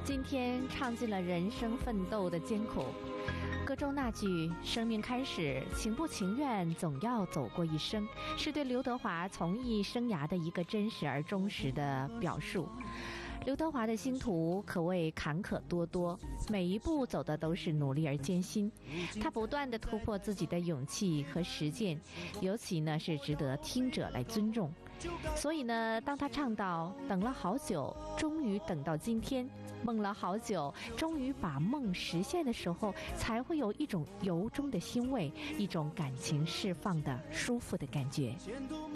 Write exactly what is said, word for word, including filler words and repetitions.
今天唱尽了人生奋斗的艰苦。歌中那句“生命开始，情不情愿，总要走过一生”，是对刘德华从艺生涯的一个真实而忠实的表述。刘德华的星途可谓坎坷多多，每一步走的都是努力而艰辛。他不断地突破自己的勇气和实践，尤其呢是值得听者来尊重。所以呢，当他唱到等了好久，终于等到今天，梦了好久，终于把梦实现的时候，才会有一种由衷的欣慰，一种感情释放的舒服的感觉。